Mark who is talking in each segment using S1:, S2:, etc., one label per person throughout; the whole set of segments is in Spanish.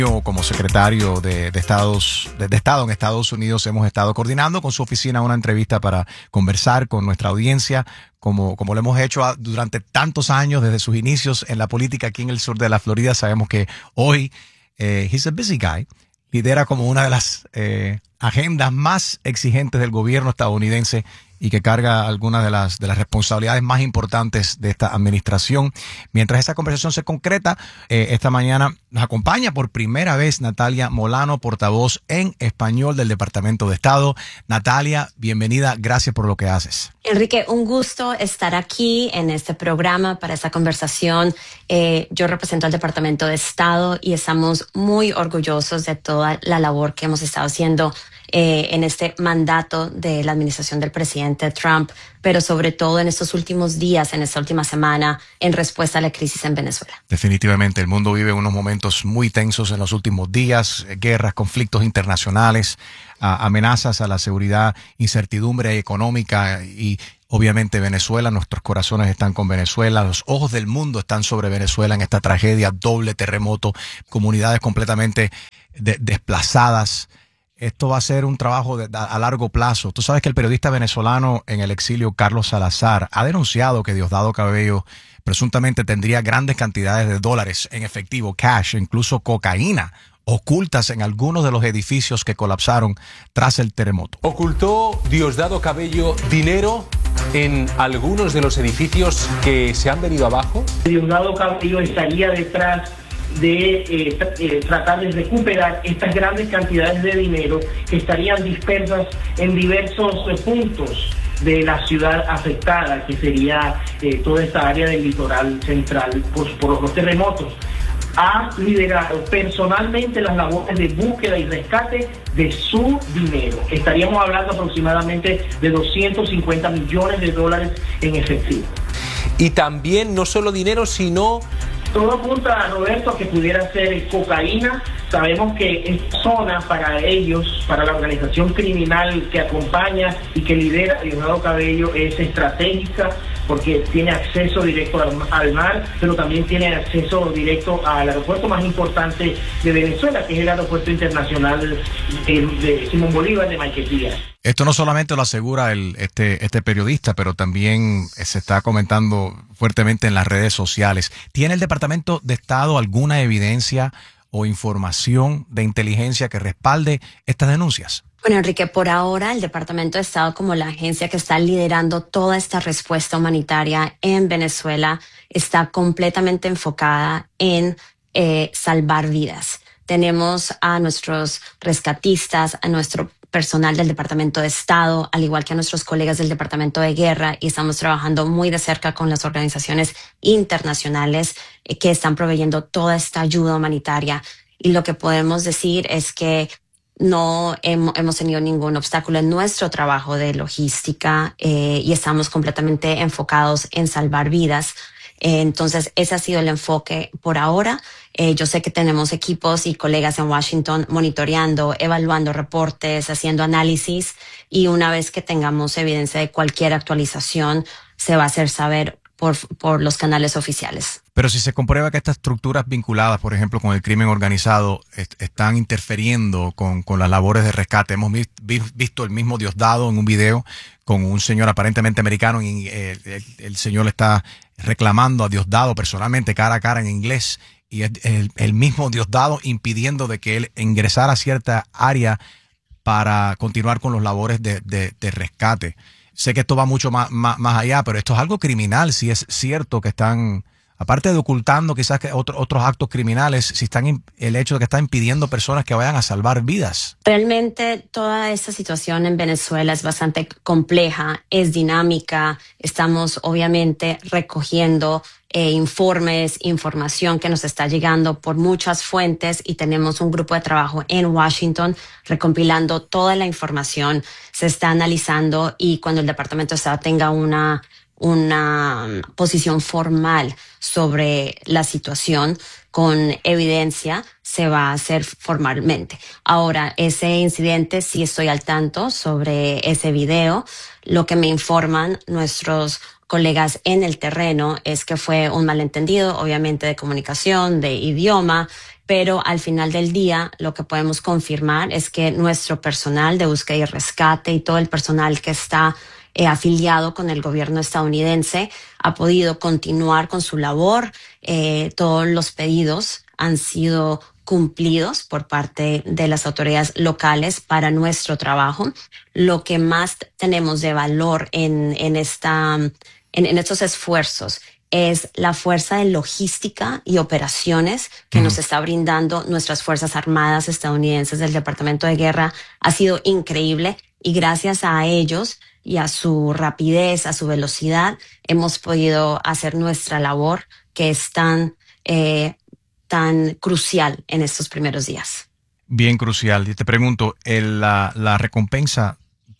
S1: Como secretario de Estado en Estados Unidos, hemos estado coordinando con su oficina una entrevista para conversar con nuestra audiencia, como lo hemos hecho durante tantos años, desde sus inicios en la política aquí en el sur de la Florida. Sabemos que hoy, he's a busy guy, lidera como una de las agendas más exigentes del gobierno estadounidense y que carga algunas de las responsabilidades más importantes de esta administración. Mientras esa conversación se concreta, esta mañana nos acompaña por primera vez Natalia Molano, portavoz en español del Departamento de Estado. Natalia, bienvenida. Gracias por lo que haces.
S2: Enrique, un gusto estar aquí en este programa para esta conversación. Yo represento al Departamento de Estado y estamos muy orgullosos de toda la labor que hemos estado haciendo en este mandato de la administración del presidente Trump, pero sobre todo en estos últimos días, en esta última semana, en respuesta a la crisis en Venezuela.
S1: Definitivamente, el mundo vive unos momentos muy tensos en los últimos días, guerras, conflictos internacionales, amenazas a la seguridad, incertidumbre económica y obviamente Venezuela. Nuestros corazones están con Venezuela, los ojos del mundo están sobre Venezuela en esta tragedia, doble terremoto, comunidades completamente desplazadas. Esto va a ser un trabajo a largo plazo. Tú sabes que el periodista venezolano en el exilio, Carlos Salazar, ha denunciado que Diosdado Cabello presuntamente tendría grandes cantidades de dólares en efectivo, cash, incluso cocaína, ocultas en algunos de los edificios que colapsaron tras el terremoto.
S3: ¿Ocultó Diosdado Cabello dinero en algunos de los edificios que se han venido abajo?
S4: Diosdado Cabello estaría detrás de tratar de recuperar estas grandes cantidades de dinero que estarían dispersas en diversos puntos de la ciudad afectada, que sería toda esta área del litoral central por los terremotos. Ha liderado personalmente las labores de búsqueda y rescate de su dinero. Estaríamos hablando aproximadamente de 250 millones de dólares en efectivo.
S3: Y también no solo dinero, sino...
S4: Todo apunta, Roberto, a que pudiera ser cocaína. Sabemos que esta zona para ellos, para la organización criminal que acompaña y que lidera Diosdado Cabello, es estratégica porque tiene acceso directo al mar, pero también tiene acceso directo al aeropuerto más importante de Venezuela, que es el aeropuerto internacional de Simón Bolívar de Maiquetía.
S1: Esto no solamente lo asegura este periodista, pero también se está comentando fuertemente en las redes sociales. ¿Tiene el Departamento de Estado alguna evidencia o información de inteligencia que respalde estas denuncias?
S2: Bueno, Enrique, por ahora el Departamento de Estado, como la agencia que está liderando toda esta respuesta humanitaria en Venezuela, está completamente enfocada en salvar vidas. Tenemos a nuestros rescatistas, a nuestro personal del Departamento de Estado, al igual que a nuestros colegas del Departamento de Guerra, y estamos trabajando muy de cerca con las organizaciones internacionales que están proveyendo toda esta ayuda humanitaria. Y lo que podemos decir es que no hemos tenido ningún obstáculo en nuestro trabajo de logística y estamos completamente enfocados en salvar vidas. Entonces, ese ha sido el enfoque por ahora. Yo sé que tenemos equipos y colegas en Washington monitoreando, evaluando reportes, haciendo análisis, y una vez que tengamos evidencia de cualquier actualización, se va a hacer saber por los canales oficiales.
S1: Pero si se comprueba que estas estructuras vinculadas, por ejemplo, con el crimen organizado, están interfiriendo con las labores de rescate. Hemos visto el mismo Diosdado en un video con un señor aparentemente americano y el señor le está reclamando a Diosdado personalmente cara a cara en inglés, y el mismo Diosdado impidiendo de que él ingresara a cierta área para continuar con los labores de rescate. Sé que esto va mucho más allá, pero esto es algo criminal. Si es cierto que están, aparte de ocultando quizás que otros actos criminales, si están el hecho de que están impidiendo personas que vayan a salvar vidas.
S2: Realmente toda esta situación en Venezuela es bastante compleja, es dinámica. Estamos obviamente recogiendo informes, información que nos está llegando por muchas fuentes, y tenemos un grupo de trabajo en Washington recompilando toda la información. Se está analizando, y cuando el Departamento de Estado tenga una posición formal sobre la situación con evidencia, se va a hacer formalmente. Ahora, ese incidente, sí estoy al tanto sobre ese video. Lo que me informan nuestros colegas en el terreno es que fue un malentendido, obviamente de comunicación, de idioma, pero al final del día lo que podemos confirmar es que nuestro personal de búsqueda y rescate y todo el personal que está afiliado con el gobierno estadounidense ha podido continuar con su labor. Todos los pedidos han sido cumplidos por parte de las autoridades locales para nuestro trabajo. Lo que más tenemos de valor en estos esfuerzos es la fuerza de logística y operaciones que nos está brindando nuestras Fuerzas Armadas estadounidenses del Departamento de Guerra. Ha sido increíble y gracias a ellos y a su rapidez, a su velocidad, hemos podido hacer nuestra labor que es tan crucial en estos primeros días.
S1: Bien crucial. Y te pregunto, la recompensa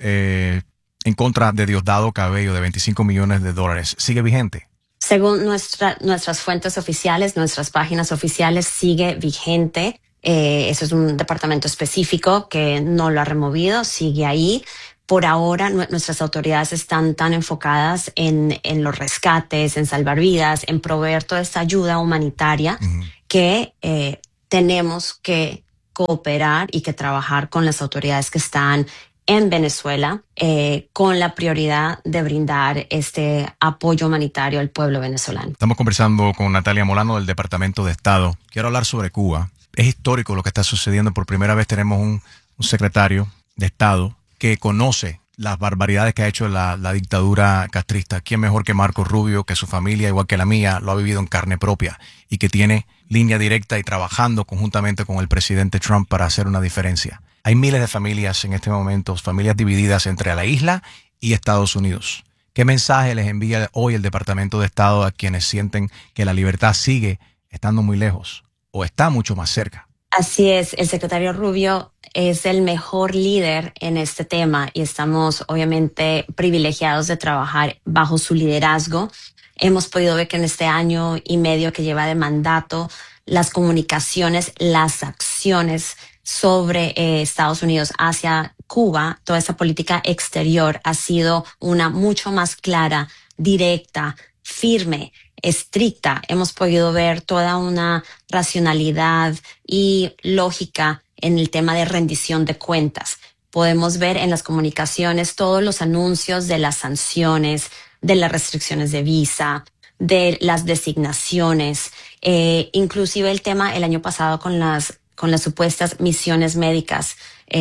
S1: en contra de Diosdado Cabello de $25 millones, ¿sigue vigente?
S2: Según nuestras fuentes oficiales, nuestras páginas oficiales, sigue vigente. Eso es un departamento específico que no lo ha removido, sigue ahí. Por ahora, nuestras autoridades están tan enfocadas en los rescates, en salvar vidas, en proveer toda esta ayuda humanitaria que tenemos que cooperar y que trabajar con las autoridades que están en Venezuela con la prioridad de brindar este apoyo humanitario al pueblo venezolano.
S1: Estamos conversando con Natalia Molano del Departamento de Estado. Quiero hablar sobre Cuba. Es histórico lo que está sucediendo. Por primera vez tenemos un secretario de Estado que conoce las barbaridades que ha hecho la dictadura castrista. ¿Quién mejor que Marco Rubio, que su familia, igual que la mía, lo ha vivido en carne propia y que tiene línea directa y trabajando conjuntamente con el presidente Trump para hacer una diferencia? Hay miles de familias en este momento, familias divididas entre la isla y Estados Unidos. ¿Qué mensaje les envía hoy el Departamento de Estado a quienes sienten que la libertad sigue estando muy lejos o está mucho más cerca?
S2: Así es, el secretario Rubio es el mejor líder en este tema y estamos obviamente privilegiados de trabajar bajo su liderazgo. Hemos podido ver que en este año y medio que lleva de mandato, las comunicaciones, las acciones sobre Estados Unidos hacia Cuba, toda esa política exterior ha sido una mucho más clara, directa, firme, estricta. Hemos podido ver toda una racionalidad y lógica en el tema de rendición de cuentas. Podemos ver en las comunicaciones todos los anuncios de las sanciones, de las restricciones de visa, de las designaciones, inclusive el tema el año pasado con las supuestas misiones médicas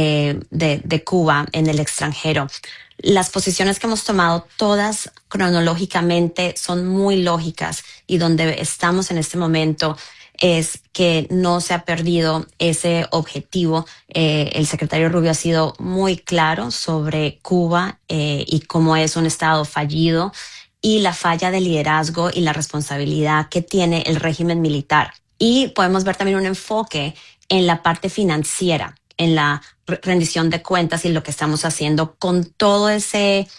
S2: de Cuba en el extranjero. Las posiciones que hemos tomado, todas cronológicamente, son muy lógicas y donde estamos en este momento es que no se ha perdido ese objetivo. El secretario Rubio ha sido muy claro sobre Cuba y cómo es un estado fallido y la falla de liderazgo y la responsabilidad que tiene el régimen militar. Y podemos ver también un enfoque en la parte financiera, en la rendición de cuentas y lo que estamos haciendo con todo ese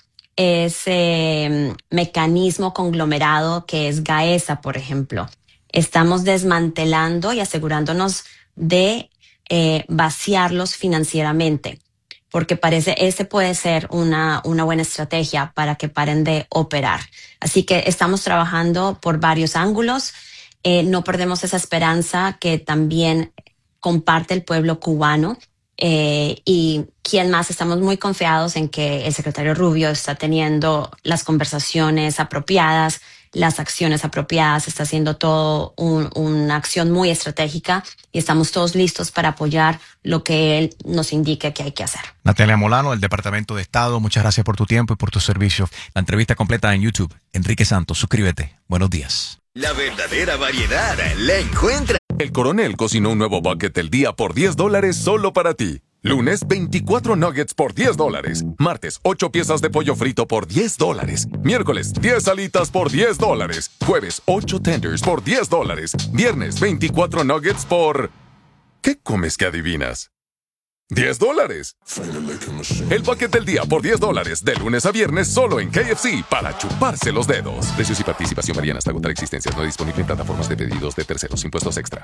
S2: mecanismo conglomerado que es Gaesa, por ejemplo. Estamos desmantelando y asegurándonos de vaciarlos financieramente, porque parece ese puede ser una buena estrategia para que paren de operar. Así que estamos trabajando por varios ángulos. No perdemos esa esperanza que también comparte el pueblo cubano. Y quién más, estamos muy confiados en que el secretario Rubio está teniendo las conversaciones apropiadas, las acciones apropiadas, está haciendo todo una acción muy estratégica y estamos todos listos para apoyar lo que él nos indique que hay que hacer.
S1: Natalia Molano, del Departamento de Estado, muchas gracias por tu tiempo y por tu servicio. La entrevista completa en YouTube. Enrique Santos, suscríbete. Buenos días.
S5: La verdadera variedad la encuentra.
S6: El Coronel cocinó un nuevo bucket del día por $10 solo para ti. Lunes, 24 nuggets por $10. Martes, 8 piezas de pollo frito por $10. Miércoles, 10 alitas por $10. Jueves, 8 tenders por $10. Viernes, 24 nuggets por... ¿Qué comes que adivinas? $10. El bucket del día por $10, de lunes a viernes solo en KFC, para chuparse los dedos. Precios y participación varían hasta agotar existencias. No disponible en plataformas de pedidos de terceros. Impuestos extra.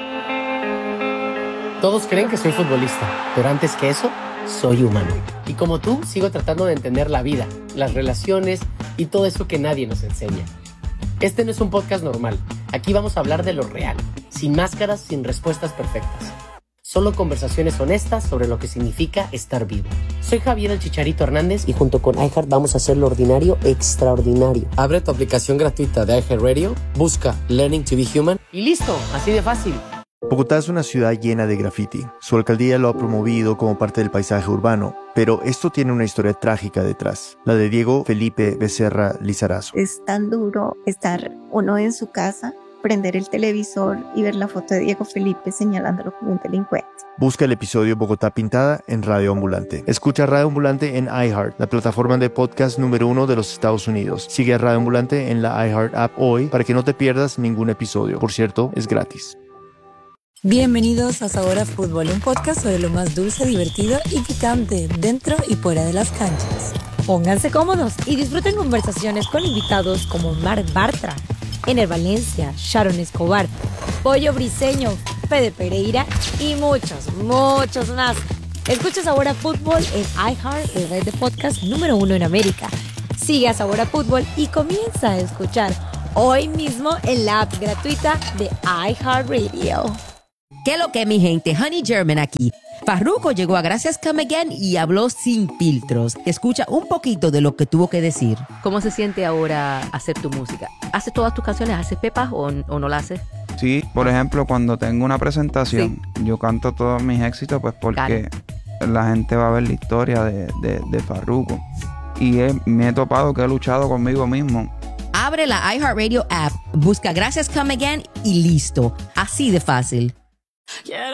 S7: Todos creen que soy futbolista, pero antes que eso, soy humano. Y como tú, sigo tratando de entender la vida, las relaciones y todo eso que nadie nos enseña. Este no es un podcast normal. Aquí vamos a hablar de lo real, sin máscaras, sin respuestas perfectas. Solo conversaciones honestas sobre lo que significa estar vivo. Soy Javier el Chicharito Hernández y junto con iHeart vamos a hacer lo ordinario extraordinario. Abre tu aplicación gratuita de iHeartRadio, busca Learning to be Human y listo, así de fácil.
S8: Bogotá es una ciudad llena de graffiti. Su alcaldía lo ha promovido como parte del paisaje urbano, pero esto tiene una historia trágica detrás, la de Diego Felipe Becerra Lizarazo.
S9: Es tan duro estar uno en su casa, prender el televisor y ver la foto de Diego Felipe señalándolo como un delincuente.
S8: Busca el episodio Bogotá Pintada en Radio Ambulante. Escucha Radio Ambulante en iHeart, la plataforma de podcast número 1 de los Estados Unidos. Sigue a Radio Ambulante en la iHeart app hoy para que no te pierdas ningún episodio. Por cierto, es gratis.
S10: Bienvenidos a Sabor a Fútbol, un podcast sobre lo más dulce, divertido y picante dentro y fuera de las canchas. Pónganse cómodos y disfruten conversaciones con invitados como Marc Bartra, Ener Valencia, Sharon Escobar, Pollo Briseño, Fede Pereira y muchos más. Escucha Sabor a Fútbol en iHeart, la red de podcast número 1 en América. Sigue a Sabor a Fútbol y comienza a escuchar hoy mismo en la app gratuita de iHeartRadio.
S11: ¿Qué lo que, mi gente? Honey German aquí. Farruko llegó a Gracias Come Again y habló sin filtros. Escucha un poquito de lo que tuvo que decir.
S12: ¿Cómo se siente ahora hacer tu música? ¿Haces todas tus canciones? ¿Haces pepas o no la haces?
S13: Sí, por ejemplo, cuando tengo una presentación, yo canto todos mis éxitos pues porque la gente va a ver la historia de Farruko. Y me he topado que he luchado conmigo mismo.
S11: Abre la iHeartRadio app, busca Gracias Come Again y listo. Así de fácil.